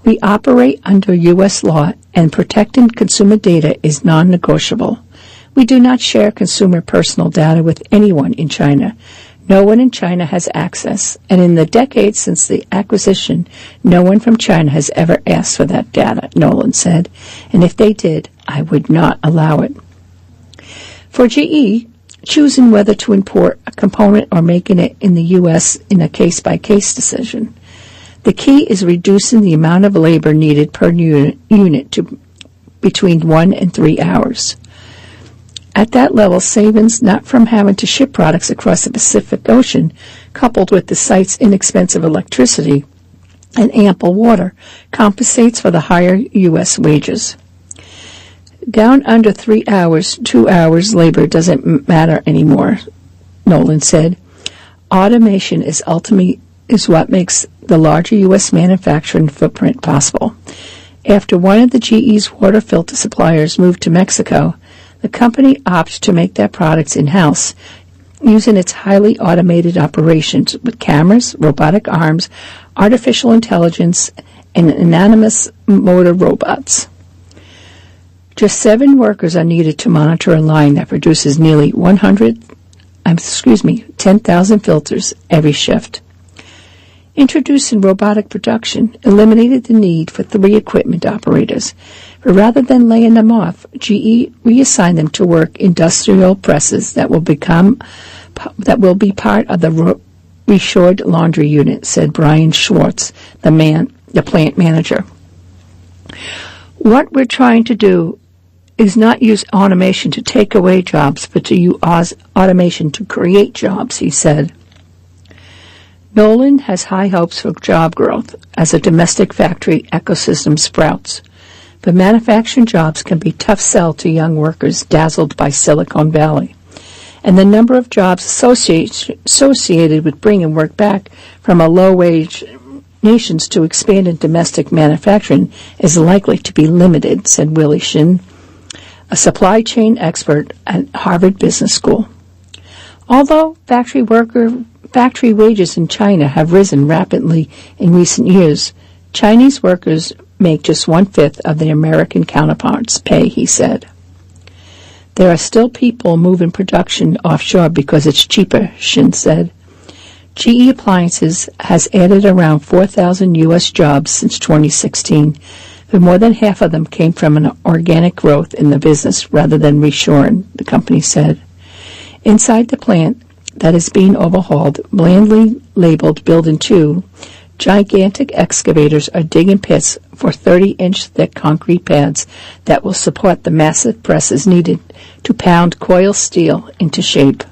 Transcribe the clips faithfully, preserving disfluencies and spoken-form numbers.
We operate under U S law, and protecting consumer data is non-negotiable. We do not share consumer personal data with anyone in China. No one in China has access, and in the decades since the acquisition, no one from China has ever asked for that data, Nolan said, and if they did, I would not allow it. For G E, choosing whether to import a component or making it in the U S in a case-by-case decision. The key is reducing the amount of labor needed per unit, unit to between one and three hours. At that level, savings not from having to ship products across the Pacific Ocean, coupled with the site's inexpensive electricity and ample water, compensates for the higher U S wages. Down under three hours, two hours labor doesn't matter anymore, Nolan said. Automation is ultimately is what makes the larger U S manufacturing footprint possible. After one of the G E's water filter suppliers moved to Mexico, the company opted to make their products in-house, using its highly automated operations with cameras, robotic arms, artificial intelligence, and autonomous motor robots. Just seven workers are needed to monitor a line that produces nearly one hundred, excuse me, ten thousand filters every shift. Introducing robotic production eliminated the need for three equipment operators, but rather than laying them off, G E reassigned them to work industrial presses that will become that will be part of the reshored laundry unit, said Brian Schwartz, the man, the plant manager. What we're trying to do is not use automation to take away jobs, but to use automation to create jobs, he said. Nolan has high hopes for job growth as a domestic factory ecosystem sprouts, but manufacturing jobs can be tough sell to young workers dazzled by Silicon Valley, and the number of jobs associated, associated with bringing work back from a low-wage nations to expand in domestic manufacturing is likely to be limited, said Willie Shin, a supply chain expert at Harvard Business School. Although factory worker Factory wages in China have risen rapidly in recent years, Chinese workers make just one-fifth of their American counterparts' pay, he said. There are still people moving production offshore because it's cheaper, Shin said. G E Appliances has added around four thousand U S jobs since twenty sixteen, but more than half of them came from an organic growth in the business rather than reshoring, the company said. Inside the plant that is being overhauled, blandly labeled Building two, gigantic excavators are digging pits for thirty-inch thick concrete pads that will support the massive presses needed to pound coiled steel into shape.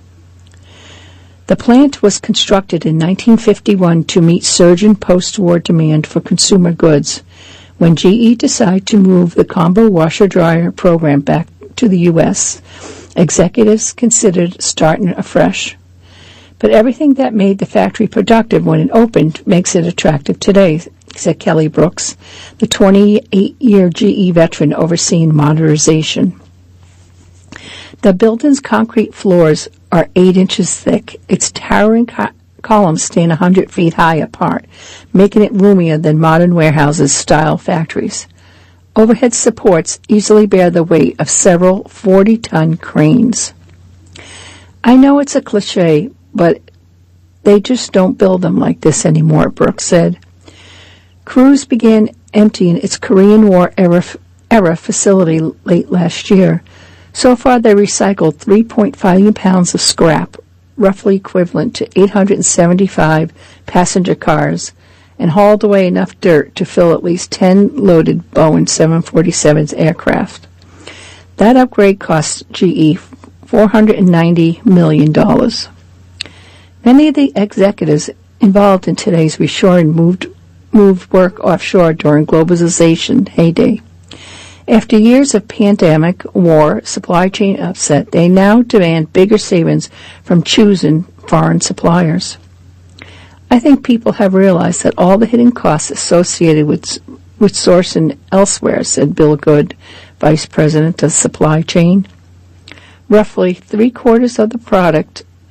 The plant was constructed in nineteen fifty-one to meet surging post-war demand for consumer goods. When G E decided to move the combo washer-dryer program back to the U S, executives considered starting afresh. But everything that made the factory productive when it opened makes it attractive today, said Kelly Brooks, the twenty-eight-year G E veteran overseeing modernization. The building's concrete floors are eight inches thick. Its towering co- columns stand one hundred feet high apart, making it roomier than modern warehouses-style factories. Overhead supports easily bear the weight of several forty-ton cranes. I know it's a cliche, but they just don't build them like this anymore, Brooks said. Crews began emptying its Korean War era, era facility late last year. So far, they recycled three point five million pounds of scrap, roughly equivalent to eight hundred seventy-five passenger cars, and hauled away enough dirt to fill at least ten loaded Boeing seven forty-sevens aircraft. That upgrade cost G E four hundred ninety million dollars. Many of the executives involved in today's reshoring moved, moved work offshore during globalization heyday. After years of pandemic, war, supply chain upset, they now demand bigger savings from choosing foreign suppliers. I think people have realized that all the hidden costs associated with with sourcing elsewhere, said Bill Good, Vice President of Supply Chain. Roughly three-quarters of the product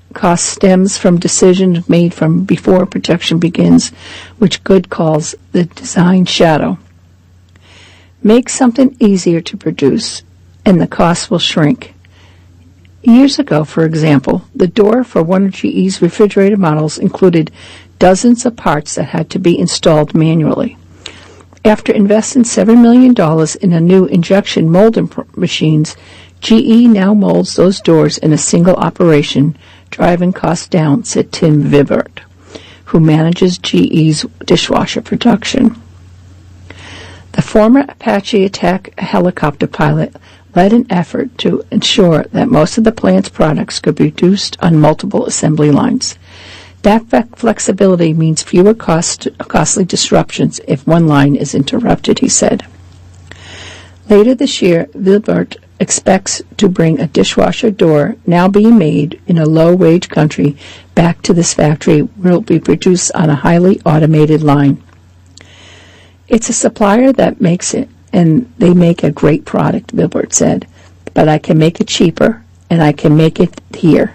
cost stems from decisions made from before production begins, which Good calls the design shadow. Make something easier to produce, and the cost will shrink. Years ago, for example, the door for one of G E's refrigerator models included dozens of parts that had to be installed manually. After investing seven million dollars in a new injection molding machines, G E now molds those doors in a single operation, driving costs down, said Tim Vibert, who manages G E's dishwasher production. The former Apache attack helicopter pilot led an effort to ensure that most of the plant's products could be produced on multiple assembly lines. That flexibility means fewer cost, costly disruptions if one line is interrupted, he said. Later this year, Vilbert expects to bring a dishwasher door now being made in a low-wage country back to this factory where it will be produced on a highly automated line. It's a supplier that makes it, and they make a great product, Vilbert said, but I can make it cheaper, and I can make it here.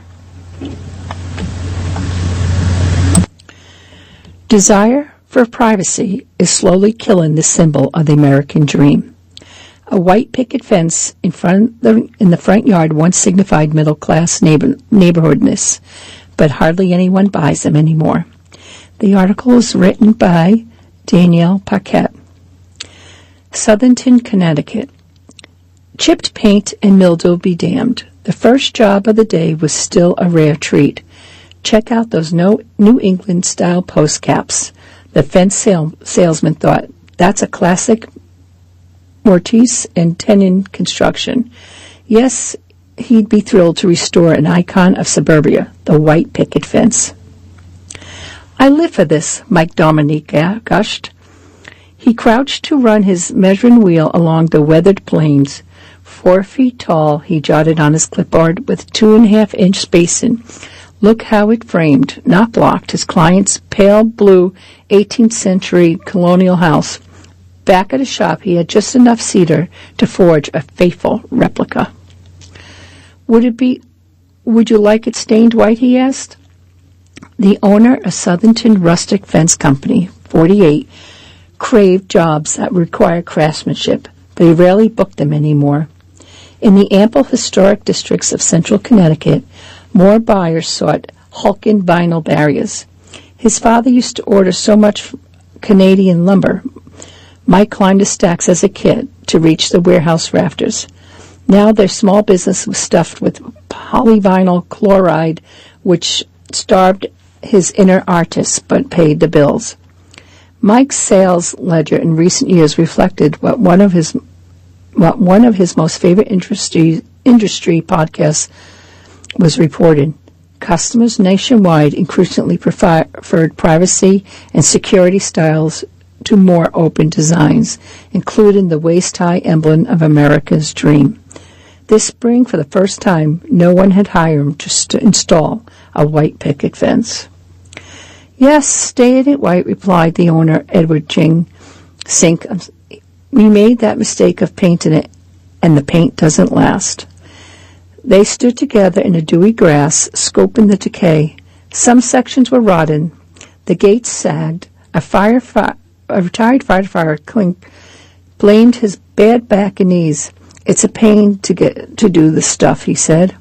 Desire for privacy is slowly killing the symbol of the American dream. A white picket fence in front the, in the front yard once signified middle-class neighbor, neighborhoodness, but hardly anyone buys them anymore. The article is written by Danielle Paquette. Southington, Connecticut. Chipped paint and mildew be damned. The first job of the day was still a rare treat. Check out those no, New England-style post caps. The fence sale, salesman thought, that's a classic Mortise and Tenon construction. Yes, he'd be thrilled to restore an icon of suburbia, the white picket fence. I live for this, Mike Dominique gushed. He crouched to run his measuring wheel along the weathered plains. Four feet tall, he jotted on his clipboard with two-and-a-half-inch spacing. Look how it framed, not blocked, his client's pale blue eighteenth century colonial house. Back at his shop, he had just enough cedar to forge a faithful replica. Would it be, would you like it stained white, he asked. The owner of Southington Rustic Fence Company, forty-eight, craved jobs that require craftsmanship, but he rarely booked them anymore. In the ample historic districts of central Connecticut, more buyers sought hulking vinyl barriers. His father used to order so much Canadian lumber. Mike climbed the stacks as a kid to reach the warehouse rafters. Now their small business was stuffed with polyvinyl chloride, which starved his inner artists but paid the bills. Mike's sales ledger in recent years reflected what one of his what one of his most favorite industry industry podcasts was reported. Customers nationwide increasingly preferred privacy and security styles to more open designs, including the waist-high emblem of America's dream. This spring, for the first time, no one had hired him to st- install a white picket fence. Yes, stay in it white, replied the owner, Edward Ching Sink. We made that mistake of painting it, and the paint doesn't last. They stood together in the dewy grass, scoping the decay. Some sections were rotten. The gates sagged. A, fire fi- a retired firefighter Clink blamed his bad back and knees. It's a pain to get to do this stuff, he said.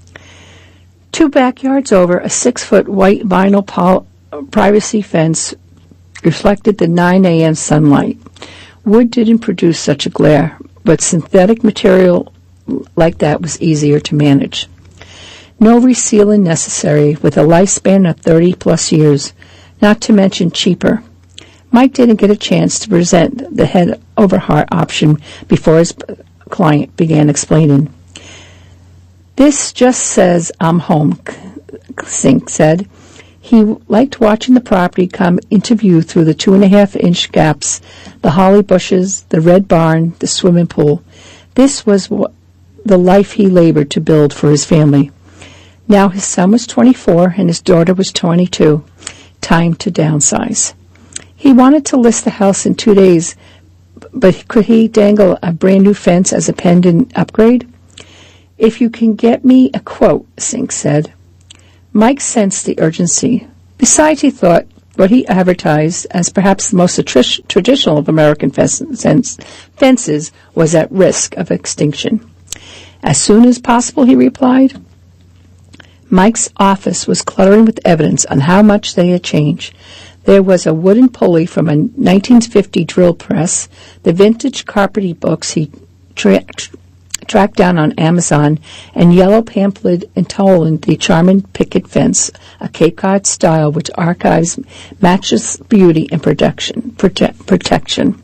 Two backyards over, a six-foot white vinyl pol- privacy fence reflected the nine a.m. sunlight. Wood didn't produce such a glare, but synthetic material like that was easier to manage. No resealing necessary, with a lifespan of thirty-plus years, not to mention cheaper. Mike didn't get a chance to present the head-over-heart option before his client began explaining. This just says I'm home, Sink said. He liked watching the property come into view through the two-and-a-half-inch gaps, the holly bushes, the red barn, the swimming pool. This was what the life he labored to build for his family. Now his son was twenty-four and his daughter was twenty-two. Time to downsize. He wanted to list the house in two days, but could he dangle a brand-new fence as a pending upgrade? If you can get me a quote, Sink said. Mike sensed the urgency. Besides, he thought, what he advertised as perhaps the most atri- traditional of American fences, fences was at risk of extinction. As soon as possible, he replied. Mike's office was cluttering with evidence on how much they had changed. There was a wooden pulley from a nineteen fifty drill press, the vintage carpety books he tra- tracked down on Amazon, and yellow pamphlet entitling The Charming Picket Fence, a Cape Cod style which archives matchless beauty and production, prote- protection.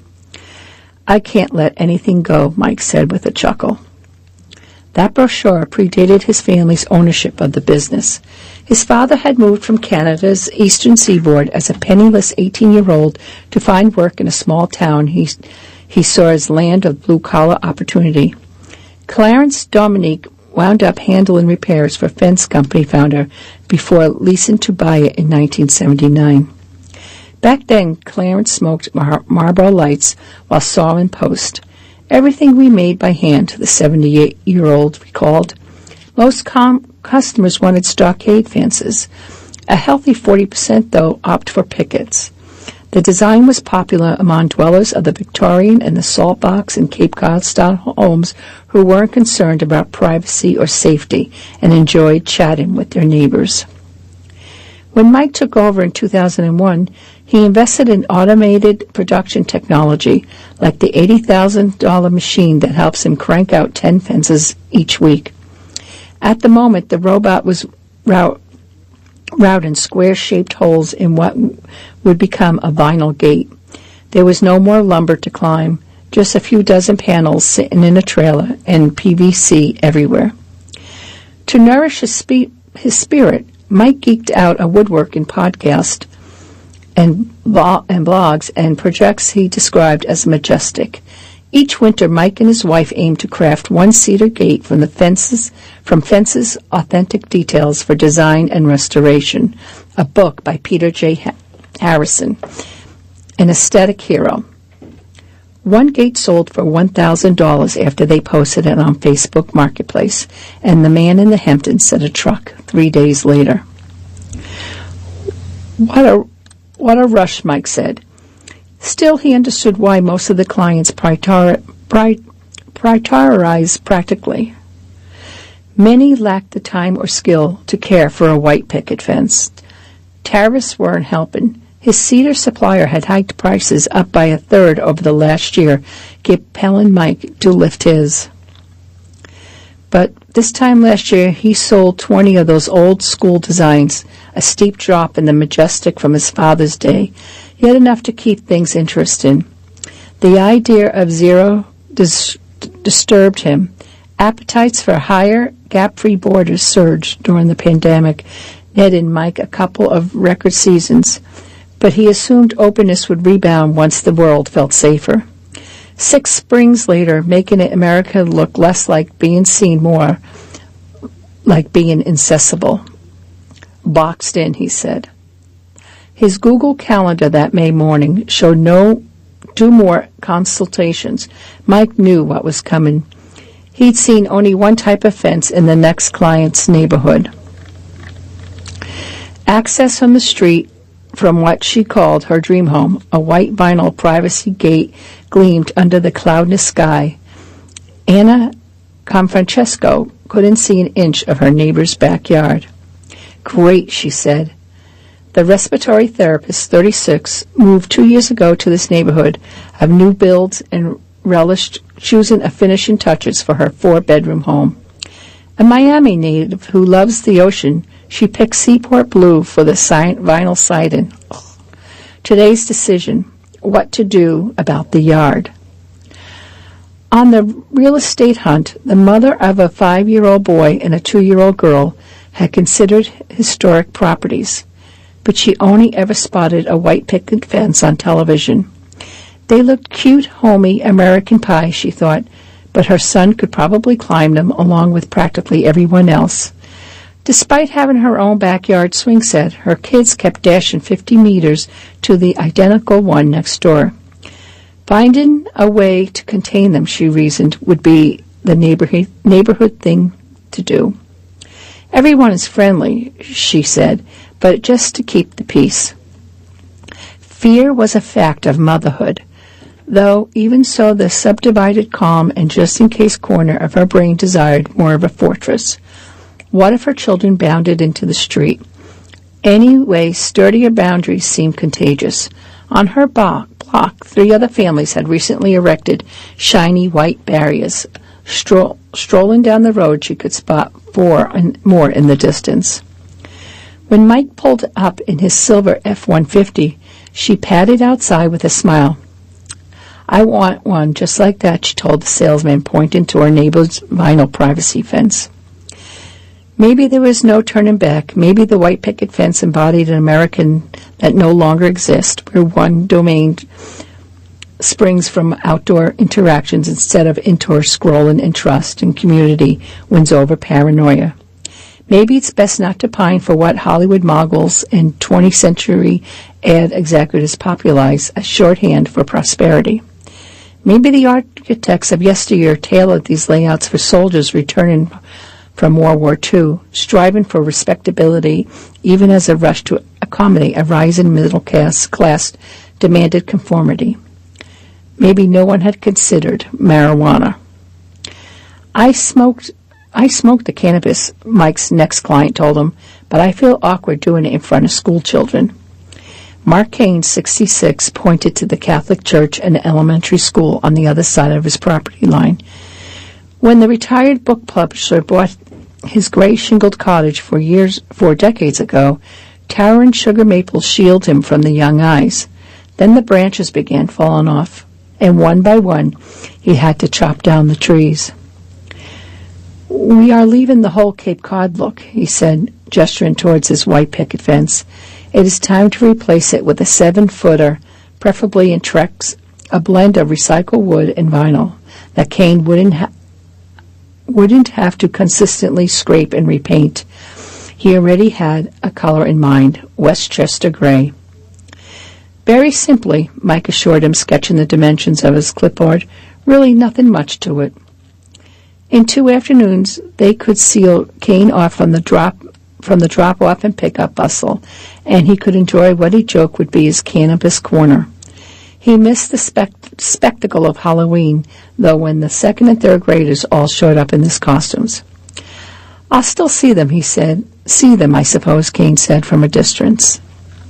I can't let anything go, Mike said with a chuckle. That brochure predated his family's ownership of the business. His father had moved from Canada's eastern seaboard as a penniless eighteen-year-old to find work in a small town he, he saw as land of blue-collar opportunity. Clarence Dominique wound up handling repairs for fence company founder before leasing to buy it in nineteen seventy-nine. Back then, Clarence smoked Mar- Marlboro Lights while sawing post. Everything we made by hand, the seventy-eight-year-old recalled. Most com- customers wanted stockade fences. A healthy forty percent, though, opted for pickets. The design was popular among dwellers of the Victorian and the salt box and Cape Cod-style homes who weren't concerned about privacy or safety and enjoyed chatting with their neighbors. When Mike took over in two thousand one, he invested in automated production technology, like the eighty thousand dollars machine that helps him crank out ten fences each week. At the moment, the robot was route, routing square-shaped holes in what would become a vinyl gate. There was no more lumber to climb, just a few dozen panels sitting in a trailer and P V C everywhere. To nourish his, spe- his spirit, Mike geeked out a woodworking podcast and, bo- and blogs and projects he described as majestic. Each winter, Mike and his wife aimed to craft one cedar gate from the fences, from fences, authentic details for design and restoration. A book by Peter J. Ha- Harrison, an aesthetic hero. One gate sold for one thousand dollars after they posted it on Facebook Marketplace, and the man in the Hamptons sent a truck three days later. What a what a rush, Mike said. Still, he understood why most of the clients prior, pri, prioritize practically. Many lacked the time or skill to care for a white picket fence. Tariffs weren't helping. His cedar supplier had hiked prices up by a third over the last year, compelling Mike to lift his. But this time last year, he sold twenty of those old-school designs, a steep drop in the majestic from his father's day, yet enough to keep things interesting. The idea of zero dis- disturbed him. Appetites for higher, gap-free borders surged during the pandemic, netting Mike a couple of record seasons, but he assumed openness would rebound once the world felt safer. Six springs later, making it America look less like being seen, more like being inaccessible. Boxed in, he said. His Google Calendar that May morning showed no two more consultations. Mike knew what was coming. He'd seen only one type of fence in the next client's neighborhood. Access from the street from what she called her dream home, a white vinyl privacy gate gleamed under the cloudless sky. Anna Confrancesco couldn't see an inch of her neighbor's backyard. Great, she said. The respiratory therapist, thirty-six, moved two years ago to this neighborhood of new builds and relished choosing a finishing touches for her four-bedroom home. A Miami native who loves the ocean, she picked Seaport Blue for the si- vinyl siding. Today's decision, what to do about the yard. On the real estate hunt, the mother of a five-year-old boy and a two-year-old girl had considered historic properties, but she only ever spotted a white picket fence on television. They looked cute, homey, American Pie, she thought, but her son could probably climb them along with practically everyone else. Despite having her own backyard swing set, her kids kept dashing fifty meters to the identical one next door. Finding a way to contain them, she reasoned, would be the neighborhood, neighborhood thing to do. Everyone is friendly, she said, but just to keep the peace. Fear was a fact of motherhood, though even so the subdivided calm and just-in-case corner of her brain desired more of a fortress. What if her children bounded into the street? Anyway, sturdier boundaries seemed contagious. On her block, block, three other families had recently erected shiny white barriers. Stroll, strolling down the road, she could spot four and more in the distance. When Mike pulled up in his silver F one fifty, she padded outside with a smile. I want one just like that, she told the salesman, pointing to her neighbor's vinyl privacy fence. Maybe there was no turning back. Maybe the white picket fence embodied an American that no longer exists, where one domain springs from outdoor interactions instead of indoor scrolling, and trust and community wins over paranoia. Maybe it's best not to pine for what Hollywood moguls and twentieth century ad executives popularized as shorthand for prosperity. Maybe the architects of yesteryear tailored these layouts for soldiers returning from World War Two, striving for respectability even as a rush to accommodate a rising middle class, class demanded conformity. Maybe no one had considered marijuana. I smoked I smoked the cannabis, Mike's next client told him, but I feel awkward doing it in front of school children. Mark Kane, sixty-six, pointed to the Catholic church and elementary school on the other side of his property line. When the retired book publisher bought his gray shingled cottage four years, four decades ago, towering sugar maples shielded him from the young eyes. Then the branches began falling off, and one by one he had to chop down the trees. We are leaving the whole Cape Cod look, he said, gesturing towards his white picket fence. It is time to replace it with a seven-footer, preferably in Trex, a blend of recycled wood and vinyl that Kane wouldn't ha- wouldn't have to consistently scrape and repaint. He already had a color in mind, Westchester gray. Very simply, Mike assured him, sketching the dimensions of his clipboard. Really nothing much to it. In two afternoons, they could seal Kane off from the drop from the drop-off and pick-up bustle, and he could enjoy what he joked would be his cannabis corner. He missed the spect- spectacle of Halloween, though, when the second and third graders all showed up in these costumes. I'll still see them, he said. See them, I suppose, Kane said from a distance.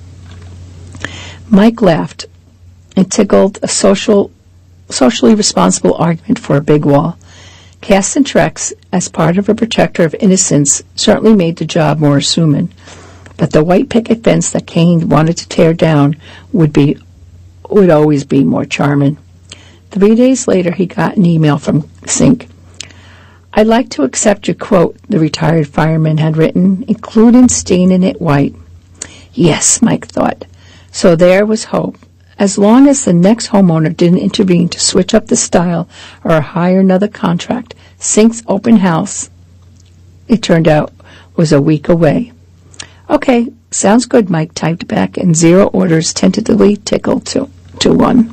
Mike laughed and tickled a social, socially responsible argument for a big wall. Casting Trex as part of a protector of innocence certainly made the job more assuming, but the white picket fence that Kane wanted to tear down would be would always be more charming. Three days later, he got an email from Sink. I'd like to accept your quote, the retired fireman had written, including staining it white. Yes, Mike thought. So there was hope. As long as the next homeowner didn't intervene to switch up the style or hire another contract, Sink's open house, it turned out, was a week away. Okay, sounds good, Mike typed back, and zero orders tentatively tickled to, to one.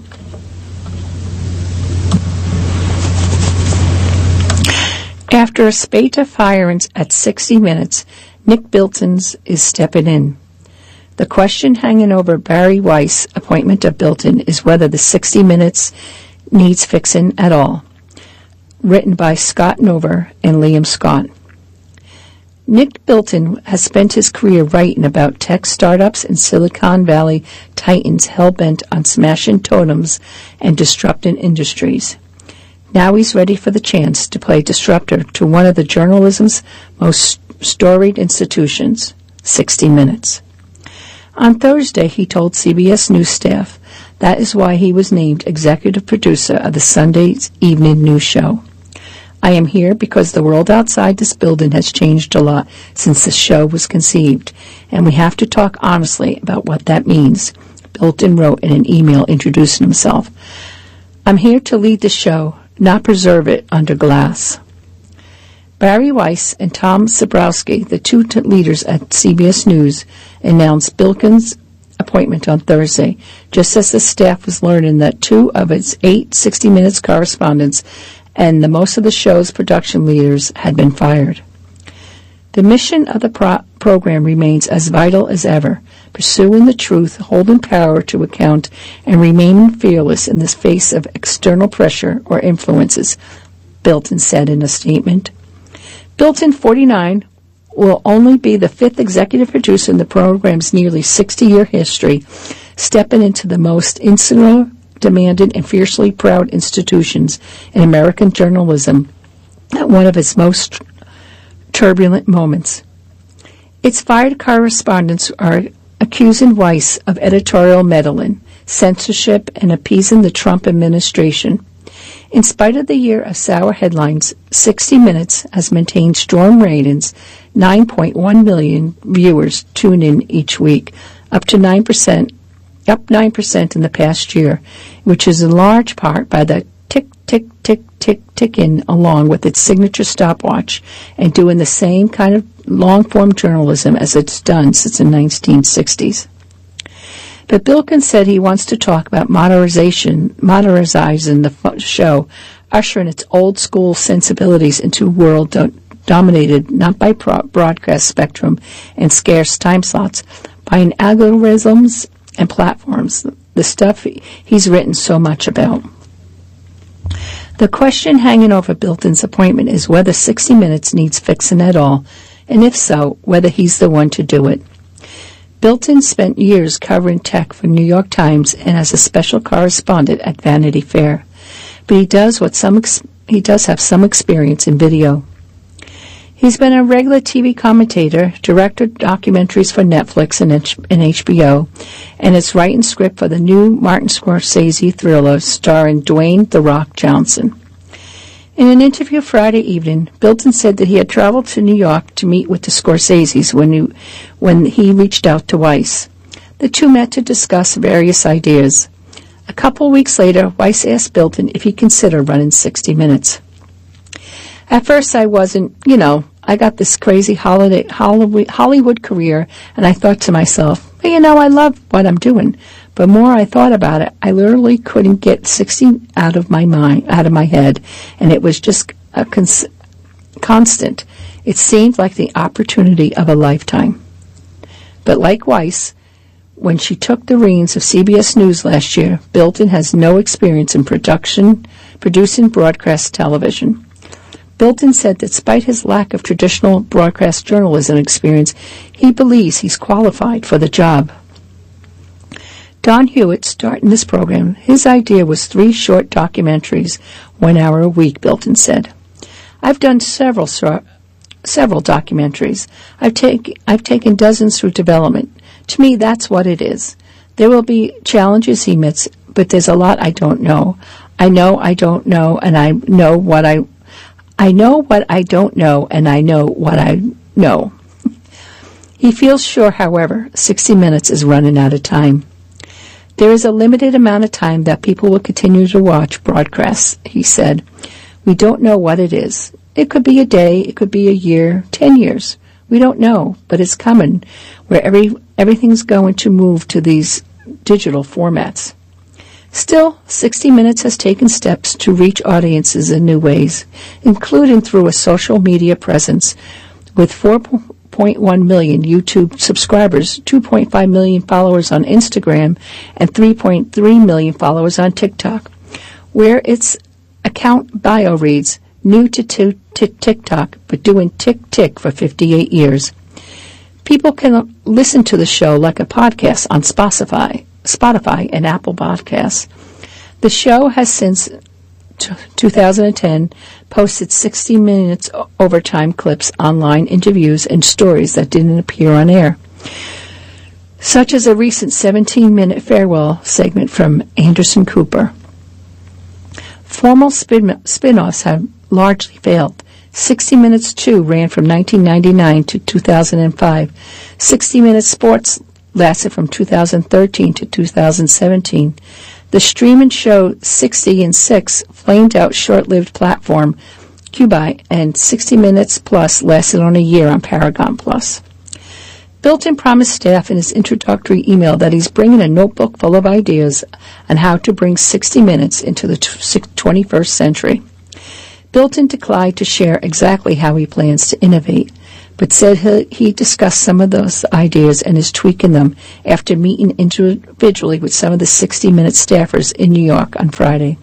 After a spate of firings at sixty minutes, Nick Bilton's is stepping in. The question hanging over Barry Weiss' appointment of Bilton is whether the sixty minutes needs fixing at all. Written by Scott Nover and Liam Scott. Nick Bilton has spent his career writing about tech startups and Silicon Valley titans hell-bent on smashing totems and disrupting industries. Now he's ready for the chance to play disruptor to one of the journalism's most storied institutions, sixty minutes. On Thursday, he told C B S News staff that is why he was named executive producer of the Sunday evening news show. I am here because the world outside this building has changed a lot since the show was conceived, and we have to talk honestly about what that means, Bilton wrote in an email introducing himself. I'm here to lead the show, not preserve it under glass. Barry Weiss and Tom Zabrowski, the two t- leaders at C B S News, announced Bilton's appointment on Thursday, just as the staff was learning that two of its eight sixty minutes correspondents and the most of the show's production leaders had been fired. The mission of the pro- program remains as vital as ever, pursuing the truth, holding power to account, and remaining fearless in the face of external pressure or influences, Bilton said in a statement. Bilton, forty-nine, will only be the fifth executive producer in the program's nearly sixty-year history, stepping into the most insular, demanding, and fiercely proud institutions in American journalism at one of its most turbulent moments. Its fired correspondents are accusing Weiss of editorial meddling, censorship, and appeasing the Trump administration. In spite of the year of sour headlines, sixty minutes has maintained strong ratings. nine point one million viewers tune in each week, up to nine percent, up nine percent in the past year, which is in large part by the tick, tick, tick, tick, ticking along with its signature stopwatch and doing the same kind of long-form journalism as it's done since the nineteen sixties. But Bilton said he wants to talk about modernization, modernizing the show, ushering its old-school sensibilities into a world do- dominated not by pro- broadcast spectrum and scarce time slots, by algorithms and platforms, the stuff he's written so much about. The question hanging over Bilton's appointment is whether sixty minutes needs fixing at all, and if so, whether he's the one to do it. Bilton spent years covering tech for New York Times and as a special correspondent at Vanity Fair, but he does what some ex- he does have some experience in video. He's been a regular T V commentator, directed documentaries for Netflix and, H- and H B O, and is writing script for the new Martin Scorsese thriller starring Dwayne "The Rock" Johnson. In an interview Friday evening, Bilton said that he had traveled to New York to meet with the Scorseses when he, when he reached out to Weiss. The two met to discuss various ideas. A couple weeks later, Weiss asked Bilton if he considered running sixty minutes. At first I wasn't, you know, I got this crazy holiday, Hollywood career, and I thought to myself, well, you know, I love what I'm doing. But more I thought about it, I literally couldn't get sixty out of my mind, out of my head, and it was just a cons- constant. It seemed like the opportunity of a lifetime. But like Weiss, when she took the reins of C B S News last year, Bilton has no experience in production, producing broadcast television. Bilton said that despite his lack of traditional broadcast journalism experience, he believes he's qualified for the job. Don Hewitt, starting this program, his idea was three short documentaries, one hour a week, Bilton said. I've done several several documentaries. I've, take, I've taken dozens through development. To me, that's what it is. There will be challenges he admits, but there's a lot I don't know. I know I don't know, and I know what I I know what I don't know, and I know what I know. He feels sure, however, sixty minutes is running out of time. There is a limited amount of time that people will continue to watch broadcasts, he said. We don't know what it is. It could be a day, it could be a year, ten years. We don't know, but it's coming, where every everything's going to move to these digital formats. Still, sixty minutes has taken steps to reach audiences in new ways, including through a social media presence with four point one million YouTube subscribers, two point five million followers on Instagram, and three point three million followers on TikTok, where its account bio reads, new to t- t- TikTok, but doing tick-tick for fifty-eight years. People can listen to the show like a podcast on Spotify, Spotify and Apple Podcasts. The show has since t- two thousand ten posted sixty minutes overtime clips, online interviews, and stories that didn't appear on air, such as a recent seventeen-minute farewell segment from Anderson Cooper. Formal spin- spin-offs have largely failed. sixty minutes, too, ran from nineteen ninety-nine to two thousand five. sixty minutes Sports lasted from two thousand thirteen to two thousand seventeen. The streaming show sixty and six flamed out short-lived platform Quibi, and sixty minutes Plus lasted on a year on Paragon Plus. Bilton promised staff in his introductory email that he's bringing a notebook full of ideas on how to bring sixty minutes into the twenty-first century. Bilton declined to share exactly how he plans to innovate, but said he, he discussed some of those ideas and is tweaking them after meeting individually with some of the sixty minutes staffers in New York on Friday.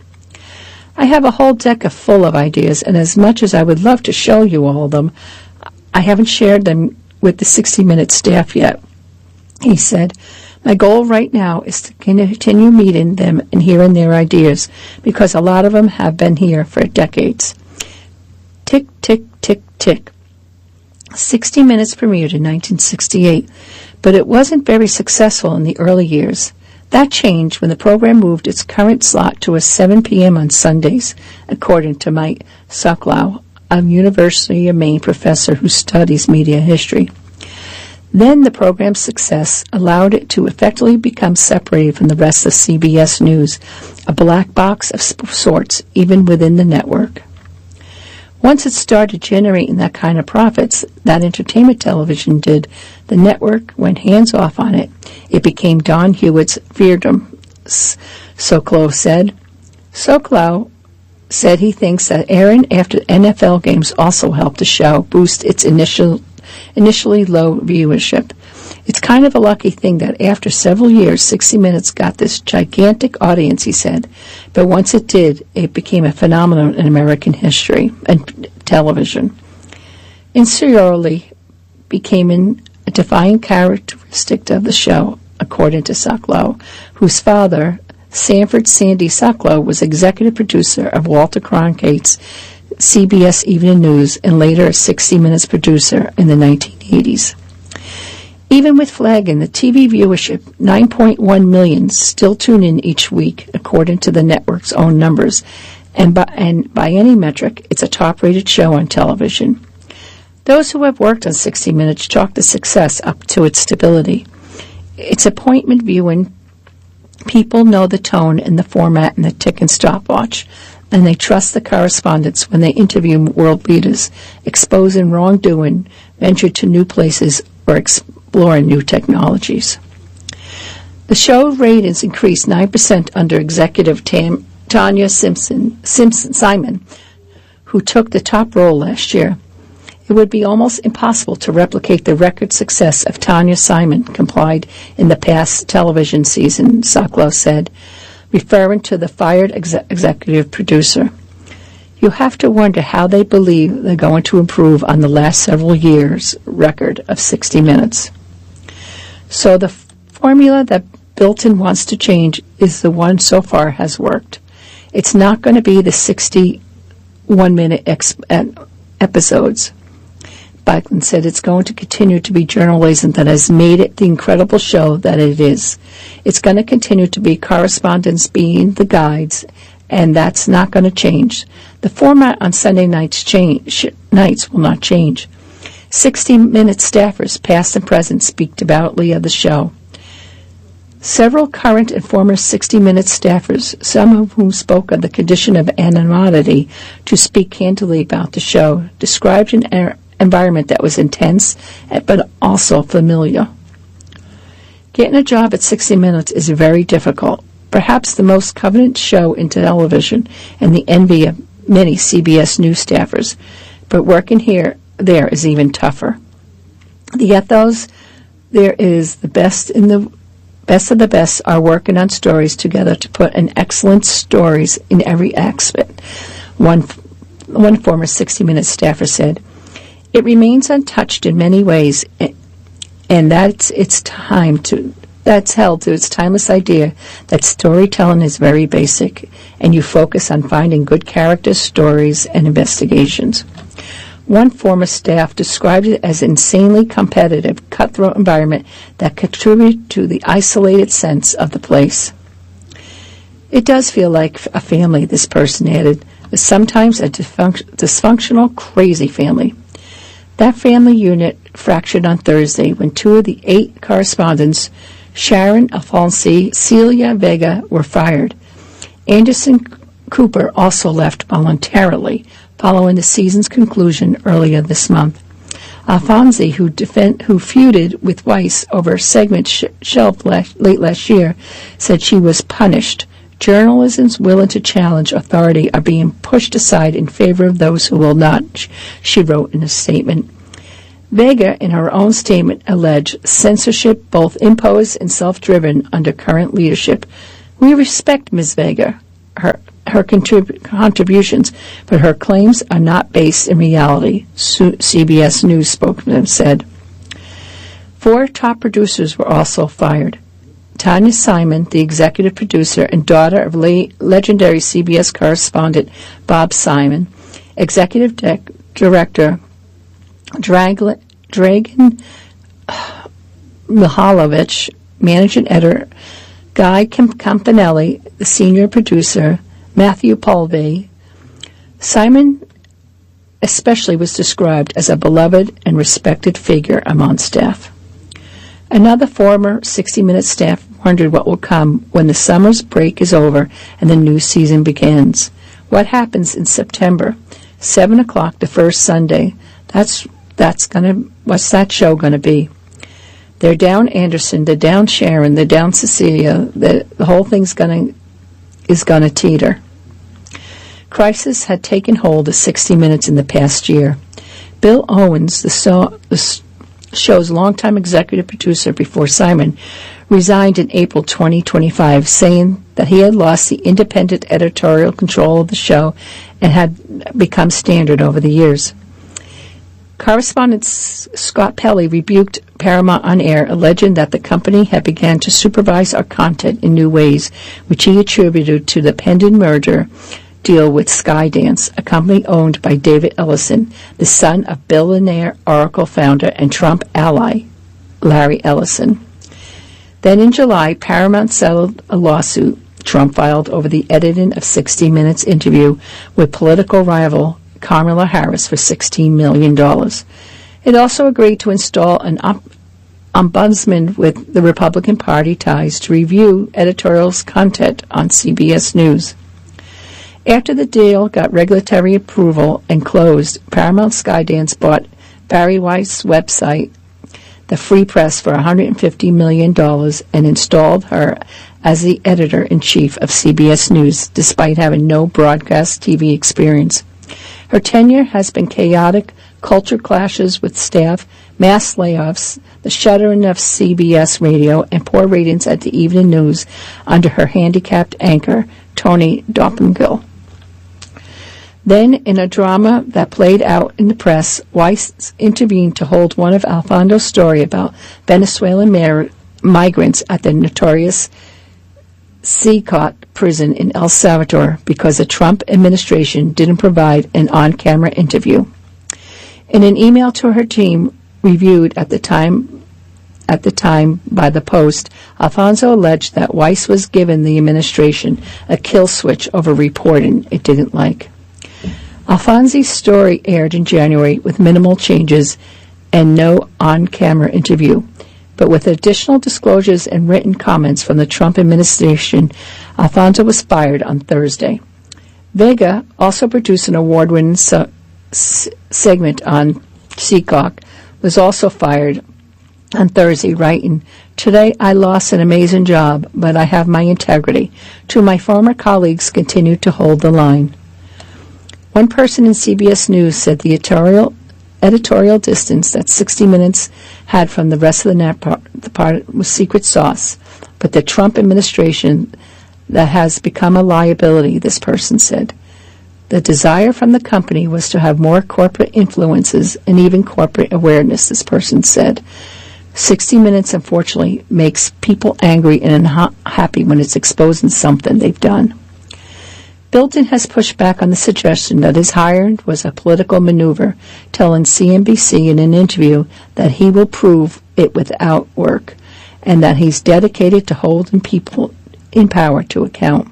I have a whole deck of full of ideas, and as much as I would love to show you all of them, I haven't shared them with the sixty minutes staff yet, he said. My goal right now is to continue meeting them and hearing their ideas, because a lot of them have been here for decades. Tick, tick, tick, tick. sixty minutes premiered in nineteen sixty-eight, but it wasn't very successful in the early years. That changed when the program moved its current slot to a seven p.m. on Sundays, according to Mike Sokolow, a University of Maine professor who studies media history. Then the program's success allowed it to effectively become separated from the rest of C B S News, a black box of sorts, even within the network. Once it started generating that kind of profits that entertainment television did, the network went hands-off on it. It became Don Hewitt's fiefdom, Sokolow said. Sokolow said he thinks that airing after N F L games also helped the show boost its initial initially low viewership. It's kind of a lucky thing that after several years, sixty minutes got this gigantic audience, he said. But once it did, it became a phenomenon in American history and television. Inseriorly became an, a defining characteristic of the show, according to Sokolow, whose father, Sanford Sandy Sokolow, was executive producer of Walter Cronkate's C B S Evening News and later a sixty minutes producer in the nineteen eighties. Even with flagging the T V viewership, nine point one million still tune in each week, according to the network's own numbers, and by, and by any metric, it's a top-rated show on television. Those who have worked on sixty minutes chalk the success up to its stability. Its appointment viewing, people know the tone and the format and the tick and stopwatch, and they trust the correspondents when they interview world leaders, exposing wrongdoing, venture to new places, or exploring new technologies. The show ratings increased nine percent under executive Tam, Tanya Simpson, Simpson Simon, who took the top role last year. It would be almost impossible to replicate the record success of Tanya Simon complied in the past television season, Sokolow said, referring to the fired ex- executive producer. You have to wonder how they believe they're going to improve on the last several years' record of sixty minutes. So the f- formula that Bilton wants to change is the one so far has worked. It's not going to be the sixty-one minute ex- episodes. Bachman said it's going to continue to be journalism that has made it the incredible show that it is. It's going to continue to be correspondents being the guides, and that's not going to change. The format on Sunday nights change, nights will not change. sixty minute staffers, past and present, speak devoutly of the show. Several current and former sixty minute staffers, some of whom spoke of the condition of anonymity to speak candidly about the show, described an er- environment that was intense but also familiar. Getting a job at sixty minutes is very difficult, perhaps the most coveted show in television and the envy of many C B S News staffers, but working here there is even tougher. The ethos there is the best in the best of the best are working on stories together to put an excellent stories in every aspect. One one former sixty minute staffer said, "It remains untouched in many ways, and that's its time to that's held to its timeless idea that storytelling is very basic, and you focus on finding good characters, stories, and investigations." One former staff described it as an insanely competitive, cutthroat environment that contributed to the isolated sense of the place. It does feel like a family, this person added, but sometimes a dysfunct- dysfunctional, crazy family. That family unit fractured on Thursday when two of the eight correspondents, Sharon Alfonsi, Celia Vega, were fired. Anderson Cooper also left voluntarily following the season's conclusion earlier this month. Alfonsi, who, defend, who feuded with Weiss over a segment sh- shelved last, late last year, said she was punished. Journalism's willing to challenge authority are being pushed aside in favor of those who will not, she wrote in a statement. Vega, in her own statement, alleged censorship both imposed and self-driven under current leadership. We respect Miz Vega, her her contrib- contributions, but her claims are not based in reality, C B S News spokesman said. Four top producers were also fired. Tanya Simon, the executive producer and daughter of le- legendary C B S correspondent Bob Simon, executive de- director Drag- Dragan Mihailovich, managing editor Guy Campanelli, the senior producer Matthew Polvey. Simon especially was described as a beloved and respected figure among staff. Another former sixty minutes staff wondered what will come when the summer's break is over and the new season begins. What happens in September? Seven o'clock the first Sunday. That's that's gonna. What's that show gonna be? They're down Anderson. They're down Sharon. They're down Cecilia. The, the whole thing's gonna is gonna teeter. Crisis had taken hold of sixty minutes in the past year. Bill Owens, the, so, the show's longtime executive producer before Simon, resigned in April twenty twenty-five, saying that he had lost the independent editorial control of the show and had become standard over the years. Correspondent Scott Pelley rebuked Paramount on air, alleging that the company had begun to supervise our content in new ways, which he attributed to the pending merger deal with Skydance, a company owned by David Ellison, the son of billionaire Oracle founder and Trump ally Larry Ellison. Then in July, Paramount settled a lawsuit Trump filed over the editing of sixty minutes interview with political rival Kamala Harris for sixteen million dollars. It also agreed to install an op- ombudsman with the Republican Party ties to review editorial's content on C B S News. After the deal got regulatory approval and closed, Paramount Skydance bought Barry Weiss' website, The Free Press, for one hundred fifty million dollars and installed her as the editor-in-chief of C B S News, despite having no broadcast T V experience. Her tenure has been chaotic, culture clashes with staff, mass layoffs, the shuttering of C B S Radio, and poor ratings at the evening news under her handicapped anchor, Tony Doppelgänger. Then, in a drama that played out in the press, Weiss intervened to hold one of Alfonso's story about Venezuelan mar- migrants at the notorious Secot prison in El Salvador because the Trump administration didn't provide an on-camera interview. In an email to her team, reviewed at the time at the time by the Post, Alfonso alleged that Weiss was given the administration a kill switch over reporting it didn't like. Alfonsi's story aired in January with minimal changes and no on-camera interview, but with additional disclosures and written comments from the Trump administration, Alfonso was fired on Thursday. Vega, also produced an award-winning su- s- segment on Seacock, was also fired on Thursday, writing, "Today I lost an amazing job, but I have my integrity. Two of my former colleagues continue to hold the line." One person in C B S News said the editorial, editorial distance that sixty minutes had from the rest of the net part, the part was secret sauce, but the Trump administration that has become a liability, this person said. The desire from the company was to have more corporate influences and even corporate awareness, this person said. sixty minutes, unfortunately, makes people angry and unhappy when it's exposing something they've done. Bilton has pushed back on the suggestion that his hiring was a political maneuver, telling C N B C in an interview that he will prove it without work, and that he's dedicated to holding people in power to account.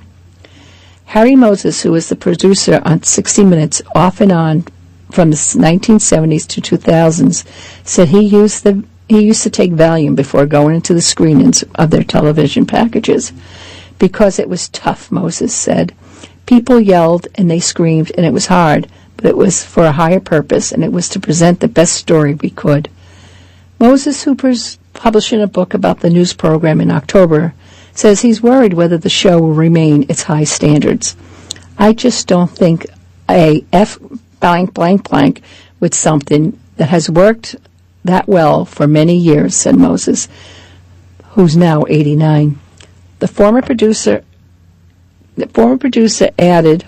Harry Moses, who was the producer on sixty minutes off and on from the nineteen seventies to two thousands, said he used the he used to take Valium before going into the screenings of their television packages. Because it was tough, Moses said. People yelled and they screamed, and it was hard, but it was for a higher purpose, and it was to present the best story we could. Moses, who is publishing a book about the news program in October, says he's worried whether the show will remain its high standards. I just don't think a F blank blank blank with something that has worked that well for many years, said Moses, who's now eighty-nine. The former producer, the former producer added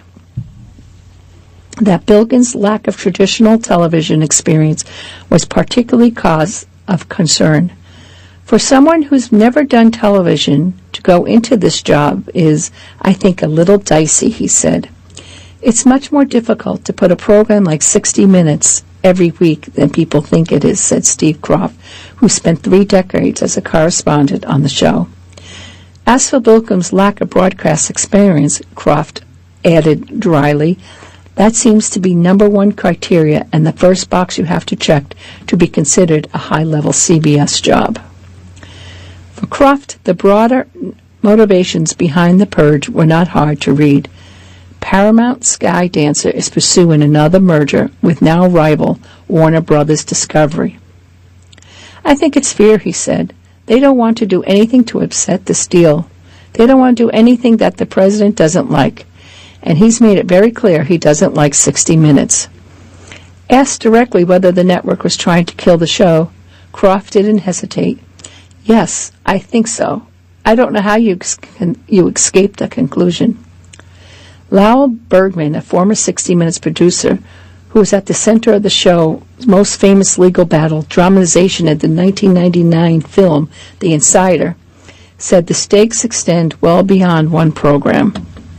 that Bilgin's lack of traditional television experience was particularly cause of concern. For someone who's never done television, to go into this job is, I think, a little dicey, he said. It's much more difficult to put a program like sixty minutes every week than people think it is, said Steve Kroft, who spent three decades as a correspondent on the show. As for Bilgin's lack of broadcast experience, Kroft added dryly, that seems to be number one criteria and the first box you have to check to be considered a high-level C B S job. For Kroft, the broader motivations behind the purge were not hard to read. Paramount Skydancer is pursuing another merger with now rival Warner Brothers Discovery. I think it's fear, he said. They don't want to do anything to upset this deal. They don't want to do anything that the president doesn't like. And he's made it very clear he doesn't like sixty minutes. Asked directly whether the network was trying to kill the show, Kroft didn't hesitate. Yes, I think so. I don't know how you, you escaped the conclusion. Lowell Bergman, a former sixty minutes producer, who was at the center of the show's most famous legal battle, dramatization of the nineteen ninety-nine film The Insider, said the stakes extend well beyond one program.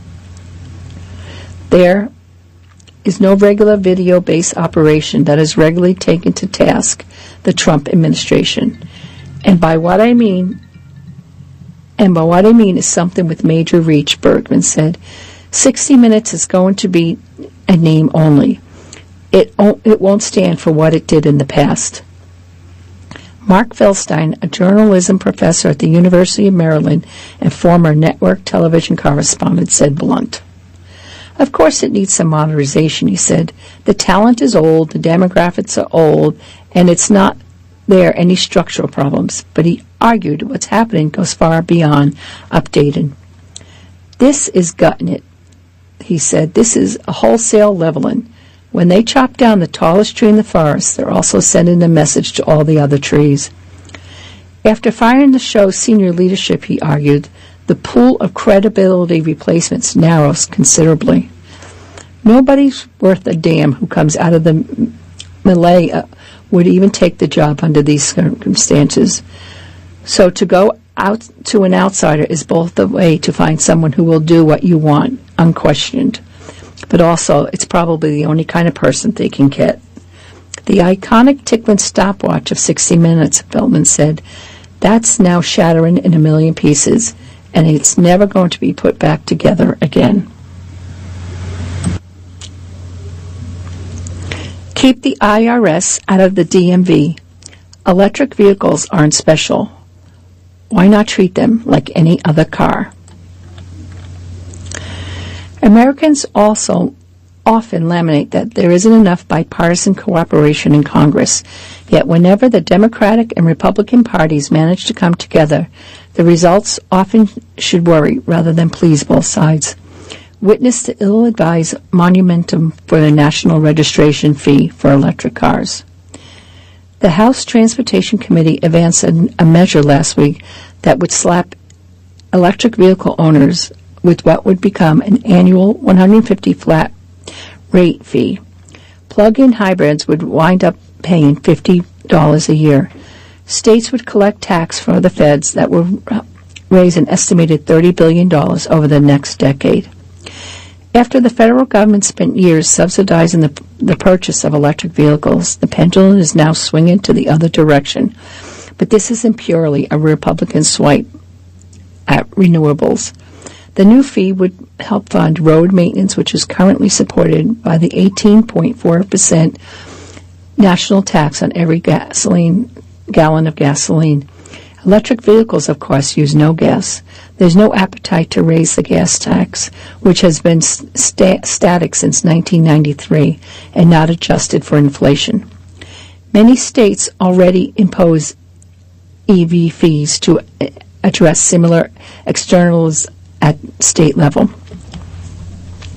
There is no regular video-based operation that is regularly taken to task the Trump administration. And by what I mean, and by what I mean is something with major reach, Bergman said. sixty minutes is going to be a name only. It, it won't stand for what it did in the past. Mark Feldstein, a journalism professor at the University of Maryland and former network television correspondent, said blunt. Of course it needs some modernization, he said. The talent is old, the demographics are old, and it's not there any structural problems. But he argued what's happening goes far beyond updating. This is gutting it, he said. This is a wholesale leveling. When they chop down the tallest tree in the forest, they're also sending a message to all the other trees. After firing the show's senior leadership, he argued, the pool of credibility replacements narrows considerably. Nobody's worth a damn who comes out of the melee uh, would even take the job under these circumstances. So to go out to an outsider is both the way to find someone who will do what you want, unquestioned. But also, it's probably the only kind of person they can get. The iconic tickling stopwatch of sixty minutes, Feldman said, that's now shattering in a million pieces, and it's never going to be put back together again. Keep the I R S out of the D M V. Electric vehicles aren't special. Why not treat them like any other car? Americans also often laminate that there isn't enough bipartisan cooperation in Congress. Yet whenever the Democratic and Republican parties manage to come together, the results often should worry rather than please both sides. Witness the ill-advised monumentum for the national registration fee for electric cars. The House Transportation Committee advanced a, a measure last week that would slap electric vehicle owners with what would become an annual one hundred fifty dollars flat rate fee. Plug-in hybrids would wind up paying fifty dollars a year. States would collect tax for the feds that would raise an estimated thirty billion dollars over the next decade. After the federal government spent years subsidizing the, the purchase of electric vehicles, the pendulum is now swinging to the other direction. But this isn't purely a Republican swipe at renewables. The new fee would help fund road maintenance, which is currently supported by the eighteen point four percent national tax on every gasoline gallon of gasoline. Electric vehicles, of course, use no gas. There's no appetite to raise the gas tax, which has been sta- static since nineteen ninety-three and not adjusted for inflation. Many states already impose E V fees to address similar externals at state level.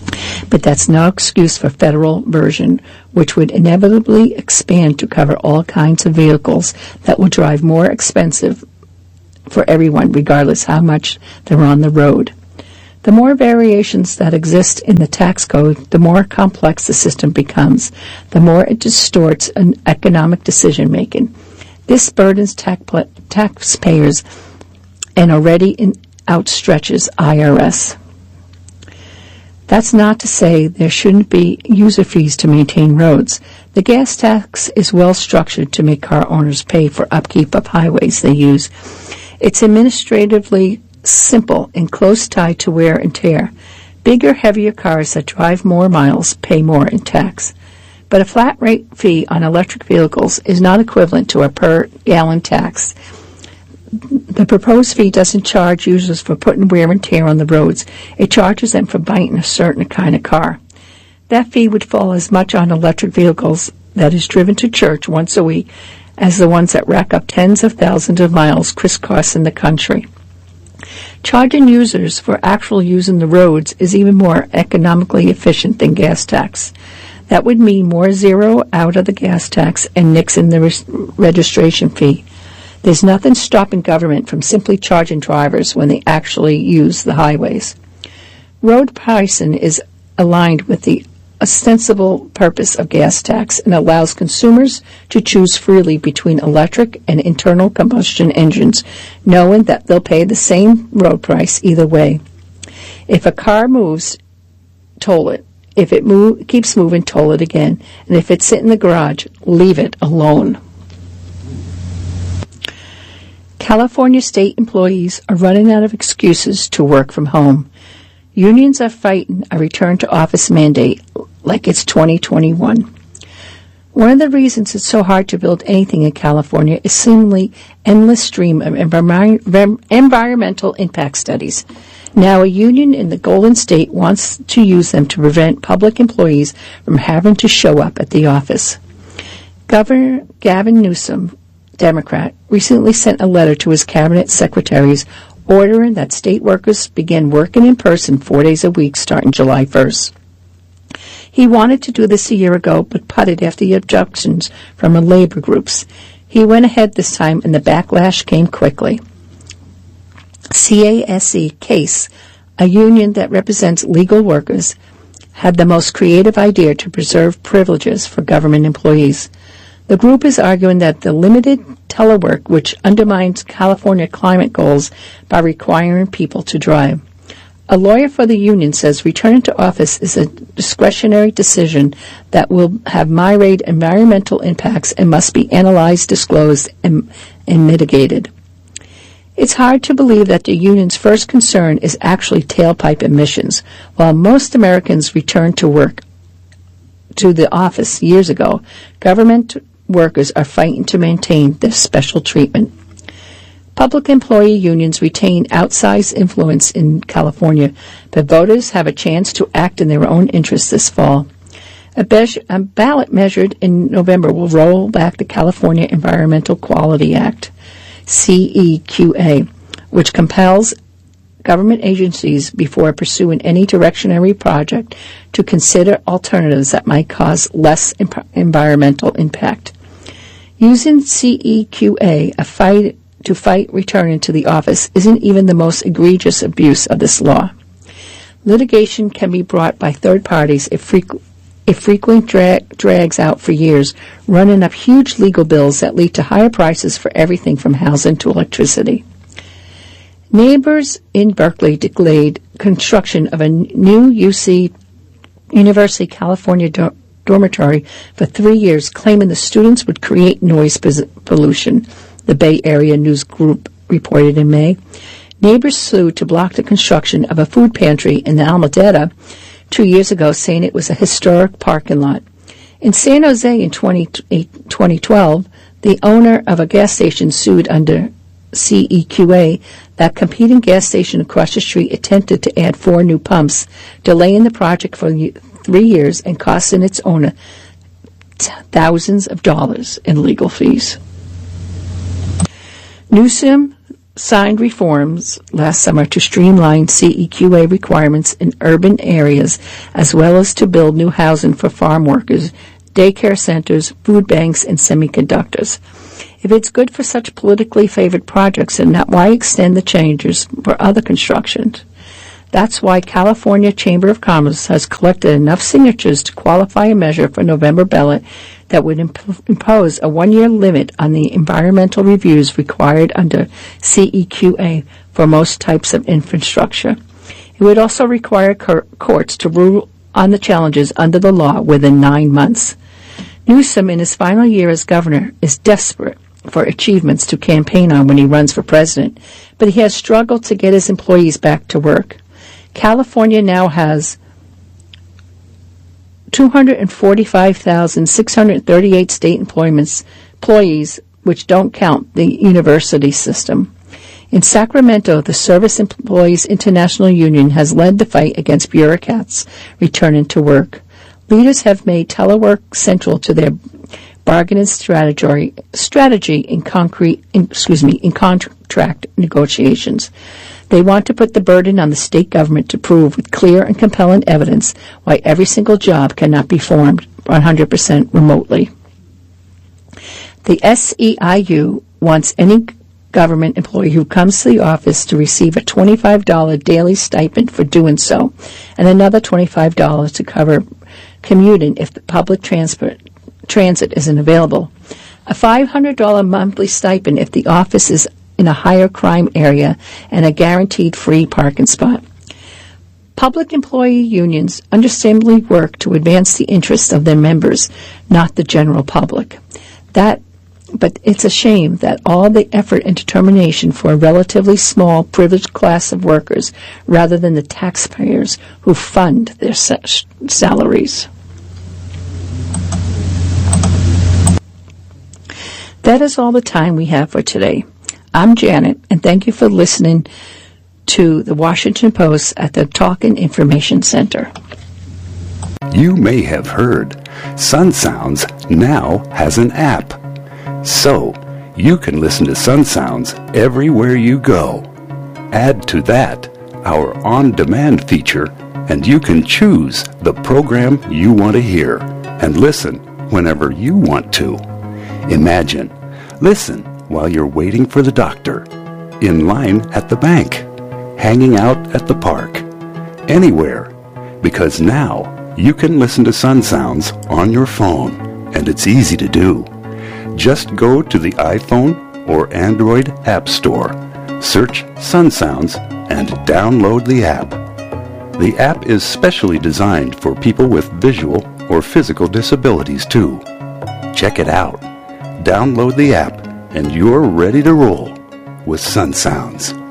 But that's no excuse for federal version, which would inevitably expand to cover all kinds of vehicles that will drive more expensive for everyone, regardless how much they're on the road. The more variations that exist in the tax code, the more complex the system becomes, the more it distorts an economic decision-making. This burdens tax pl- taxpayers and already in- outstretches I R S. That's not to say there shouldn't be user fees to maintain roads. The gas tax is well structured to make car owners pay for upkeep of highways they use. It's administratively simple and close tied to wear and tear. Bigger, heavier cars that drive more miles pay more in tax. But a flat rate fee on electric vehicles is not equivalent to a per gallon tax. The proposed fee doesn't charge users for putting wear and tear on the roads. It charges them for buying a certain kind of car. That fee would fall as much on electric vehicles that is driven to church once a week as the ones that rack up tens of thousands of miles crisscrossing the country. Charging users for actual using the roads is even more economically efficient than gas tax. That would mean more zero out of the gas tax and nixing the res- registration fee. There's nothing stopping government from simply charging drivers when they actually use the highways. Road pricing is aligned with the ostensible purpose of gas tax and allows consumers to choose freely between electric and internal combustion engines, knowing that they'll pay the same road price either way. If a car moves, toll it. If it move, keeps moving, toll it again. And if it's sitting in the garage, leave it alone. California state employees are running out of excuses to work from home. Unions are fighting a return to office mandate like it's twenty twenty-one. One of the reasons it's so hard to build anything in California is seemingly endless stream of envir- environmental impact studies. Now a union in the Golden State wants to use them to prevent public employees from having to show up at the office. Governor Gavin Newsom, Democrat, recently sent a letter to his cabinet secretaries ordering that state workers begin working in person four days a week starting July first. He wanted to do this a year ago, but putted after the objections from the labor groups. He went ahead this time, and the backlash came quickly. C A S E, CASE, a union that represents legal workers, had the most creative idea to preserve privileges for government employees. The group is arguing that the limited telework, which undermines California climate goals by requiring people to drive. A lawyer for the union says returning to office is a discretionary decision that will have myriad environmental impacts and must be analyzed, disclosed, and, and mitigated. It's hard to believe that the union's first concern is actually tailpipe emissions. While most Americans returned to work to the office years ago, government workers are fighting to maintain this special treatment. Public employee unions retain outsized influence in California, but voters have a chance to act in their own interests this fall. A, be- a ballot measured in November will roll back the California Environmental Quality Act, C E Q A, which compels government agencies, before pursuing any directionary project, to consider alternatives that might cause less imp- environmental impact. Using C E Q A a fight, to fight returning to the office isn't even the most egregious abuse of this law. Litigation can be brought by third parties if, frequ- if frequent dra- drags out for years, running up huge legal bills that lead to higher prices for everything from housing to electricity. Neighbors in Berkeley delayed construction of a new U C University California do- dormitory for three years, claiming the students would create noise pollution, the Bay Area News Group reported in May. Neighbors sued to block the construction of a food pantry in the Alameda two years ago, saying it was a historic parking lot. In San Jose in twenty twelve, the owner of a gas station sued under C E Q A that competing gas station across the street attempted to add four new pumps, delaying the project for three years and costing its owner thousands of dollars in legal fees. Newsom signed reforms last summer to streamline C E Q A requirements in urban areas, as well as to build new housing for farm workers, daycare centers, food banks, and semiconductors. If it's good for such politically favored projects, then why extend the changes for other constructions? That's why California Chamber of Commerce has collected enough signatures to qualify a measure for November ballot that would imp- impose a one-year limit on the environmental reviews required under C E Q A for most types of infrastructure. It would also require cor- courts to rule on the challenges under the law within nine months. Newsom, in his final year as governor, is desperate for achievements to campaign on when he runs for president, but he has struggled to get his employees back to work. California now has two hundred forty-five thousand six hundred thirty-eight state employments, employees, which don't count the university system. In Sacramento, the Service Employees International Union has led the fight against bureaucrats returning to work. Leaders have made telework central to their bargaining strategy, strategy in concrete, in, excuse me, in contract negotiations. They want to put the burden on the state government to prove with clear and compelling evidence why every single job cannot be formed one hundred percent remotely. The S E I U wants any government employee who comes to the office to receive a twenty-five dollars daily stipend for doing so, and another twenty-five dollars to cover commuting if the public transport, transit isn't available. A five hundred dollars monthly stipend if the office is in a higher crime area, and a guaranteed free parking spot. Public employee unions understandably work to advance the interests of their members, not the general public. That, but it's a shame that all the effort and determination for a relatively small, privileged class of workers, rather than the taxpayers who fund their salaries. That is all the time we have for today. I'm Janet, and thank you for listening to the Washington Post at the Talkin' Information Center. You may have heard Sun Sounds now has an app. So, you can listen to Sun Sounds everywhere you go. Add to that our on-demand feature, and you can choose the program you want to hear and listen whenever you want to. Imagine, listen while you're waiting for the doctor, in line at the bank, hanging out at the park, anywhere, because now you can listen to Sun Sounds on your phone, and it's easy to do. Just go to the iPhone or Android App Store, search Sun Sounds, and download the app. The app is specially designed for people with visual or physical disabilities too. Check it out. Download the app, and you're ready to roll with Sun Sounds.